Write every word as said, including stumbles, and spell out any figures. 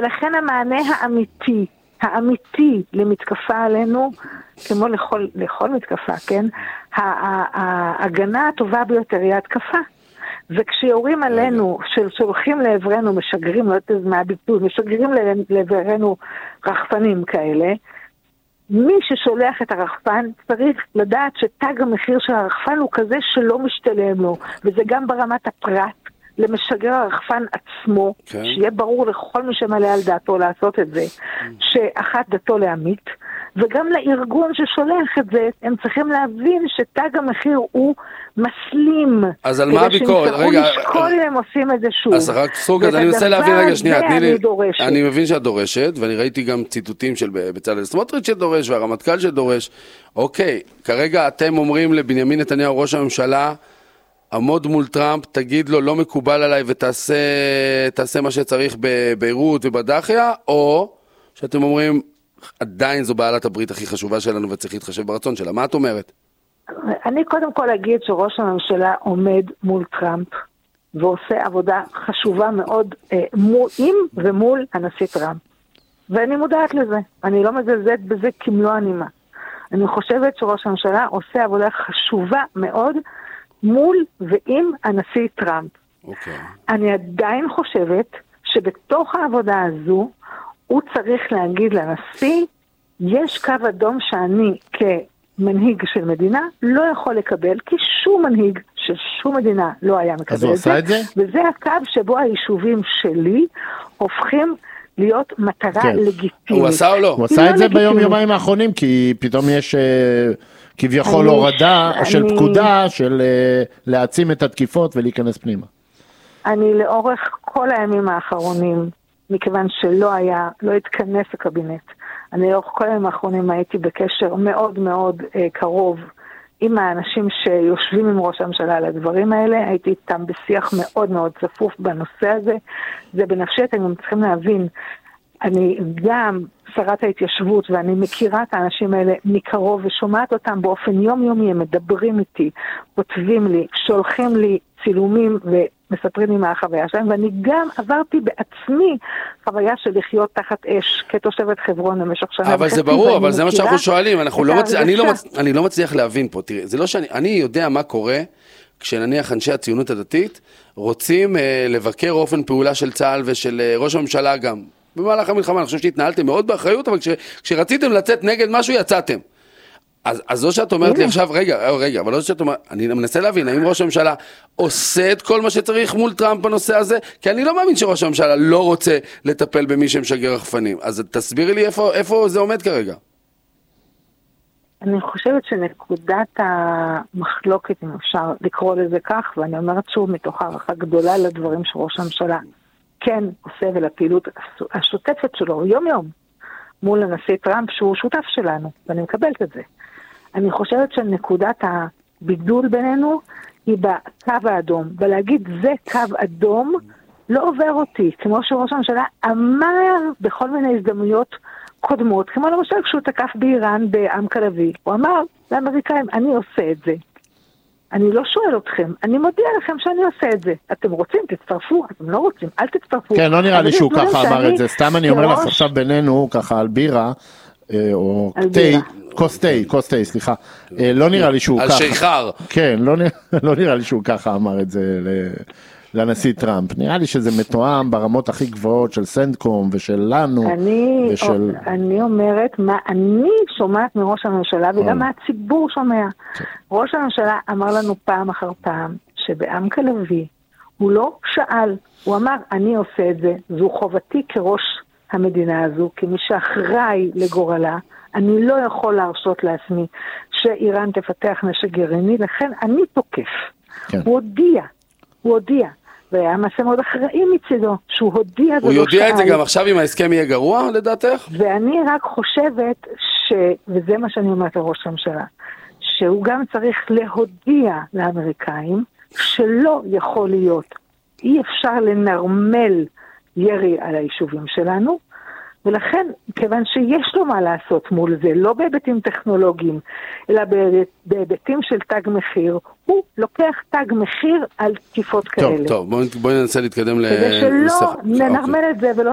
ולכן המענה האמיתי, האמיתי למתקפה עלינו, כמו לכל, לכל מתקפה, כן? ההגנה הטובה ביותר היא התקפה. וכשיורים עלינו, ששולחים לעברנו, משגרים, לא יודעת מה הביטוי, משגרים לעברנו רחפנים כאלה, מי ששולח את הרחפן צריך לדעת שתג המחיר של הרחפן הוא כזה שלא משתלם לו, וזה גם ברמת הפרט, למשגר הרחפן עצמו, okay. שיהיה ברור לכל מי שמלא על דעתו לעשות את זה, mm. שאחת דתו להמית, וגם לארגון ששולח את זה, הם צריכים להבין שתג המחיר הוא מסלים. אז על מה הביקורת? רגע, לשקול אם הם עושים את זה שוב. אז רק סוג, אז אני רוצה להבין רגע שנייה, תני לי, דורשת. אני מבין שאת דורשת, ואני ראיתי גם ציטוטים של בצלאל סמוטריץ' שדורש, והרמטכ"ל שדורש. אוקיי, כרגע אתם אומרים לבנימין נתניהו, ראש הממשלה, עמוד מול טראמפ, תגיד לו, לא מקובל עליי, ותעשה תעשה מה שצריך בביירות ובדחיה, או שאתם אומרים, עדיין זו בעלת הברית הכי חשובה שלנו, וצריך להתחשב ברצון שלה. מה את אומרת? אני קודם כל אגיד שראש הממשלה עומד מול טראמפ, ועושה עבודה חשובה מאוד אה, מול, עם ומול הנשיא טראמפ. ואני מודעת לזה. אני לא מזלזלת בזה כמלוא הנימה. אני חושבת שראש הממשלה עושה עבודה חשובה מאוד, מול ועם הנשיא טראמפ. Okay. אני עדיין חושבת שבתוך העבודה הזו, הוא צריך להגיד לנשיא, יש קו אדום שאני כמנהיג של מדינה לא יכול לקבל, כי שום מנהיג של שום מדינה לא היה מקבל. אז הוא עשה את זה? וזה הקו שבו היישובים שלי הופכים להיות מטרה כן. לגיטימית. הוא עשה או לא? הוא עשה את זה ביום יומיים האחרונים, כי פתאום יש כביכול הורדה של פקודה של להעצים את התקיפות ולהיכנס פנימה. אני לאורך כל הימים האחרונים, מכיוון שלא היה, לא התכנס הקבינט, אני לאורך כל הימים האחרונים הייתי בקשר מאוד מאוד אה, קרוב עם האנשים שיושבים עם ראש הממשלה על הדברים האלה, הייתי איתם בשיח מאוד מאוד צפוף בנושא הזה, זה בנפשת, הם צריכים להבין, אני גם שרת ההתיישבות, ואני מכירה את האנשים האלה מקרוב, ושומעת אותם באופן יומיומי, הם מדברים איתי, כותבים לי, שולחים לי צילומים, ומספרים לי מה החוויה שלהם, ואני גם עברתי בעצמי חוויה של לחיות תחת אש, כתושבת חברון במשך שנה. אבל זה ברור, אבל זה מה שאנחנו שואלים, אנחנו לא מצ... אני, לא מצ... אני לא מצליח להבין פה, תראי, זה לא שאני, אני יודע מה קורה, כשנניח אנשי הציונות הדתית, רוצים אה, לבקר אופן פעולה של צה"ל ושל אה, ראש הממשלה גם, במהלך המלחמה, אני חושב שהתנהלתם מאוד באחריות, אבל כש, כשרציתם לצאת נגד משהו, יצאתם. אז, אז זו שאת אומרת לי עכשיו, רגע, רגע, אבל לא שאת אומרת, אני מנסה להבין, האם ראש הממשלה עושה את כל מה שצריך מול טראמפ בנושא הזה? כי אני לא מאמין שראש הממשלה לא רוצה לטפל במי שמשגר רחפנים. אז תסבירי לי איפה, איפה זה עומד כרגע. אני חושבת שנקודת המחלוקת, אם אפשר לקרוא לזה כך, ואני אומרת שוב מתוך הערכה גדולה לדברים שראש הממשלה כן עושה ולפעילות השוטפת שלו, יום יום, מול הנשיא טראמפ שהוא שותף שלנו, ואני מקבלת את זה. אני חושבת שנקודת הבידול בינינו היא בקו האדום, ולהגיד זה קו אדום לא עובר אותי, כמו שראש הממשלה אמר בכל מיני הזדמנויות קודמות, כמו למשל כשהוא תקף באיראן בעם קלבי, הוא אמר לאמריקאים, אני עושה את זה. אני לא שואל אתכם, אני מודיע לכם שאני עושה את זה. אתם רוצים, תצטרפו, אתם לא רוצים, אל תצטרפו. כן, לא נראה לי שהוא ככה אמר את זה, סתם אני אומר לך עכשיו בינינו, ככה על בירה, או תה, כוס תה, כוס תה, סליחה. לא נראה לי שהוא ככה. על שיכר. כן, לא נראה לי שהוא ככה אמר את זה לנשיא טראמפ. נראה לי שזה מתואם ברמות הכי גבוהות של סנדקום ושל לנו. אני אומרת מה אני שומעת מראש הממשלה וגם מה הציבור שומע. ראש הממשלה אמר לנו פעם אחר פעם שבעם קלבי הוא לא שאל, הוא אמר אני עושה את זה, זו חובתי כראש המדינה הזו, כמי שאחראי לגורלה, אני לא יכול להרשות לעצמי שאיראן תפתח נשק גרעיני, לכן אני תוקף. כן. הוא הודיע, הוא הודיע. והיה מעשה מאוד אחראי מצידו, שהוא הודיע... הוא יודיע את זה גם עכשיו אם ההסכם יהיה גרוע, לדעתך? ואני רק חושבת ש... וזה מה שאני אומרת לראש הממשלה, שהוא גם צריך להודיע לאמריקאים שלא יכול להיות, אי אפשר לנרמל ירי על היישובים שלנו, ולכן, כיוון שיש לו מה לעשות מול זה, לא בהיבטים טכנולוגיים, אלא בהיבטים של תג מחיר, הוא לוקח תג מחיר על תקיפות כאלה. טוב, טוב, בואי ננסה להתקדם כדי שלא ננרמל את זה ולא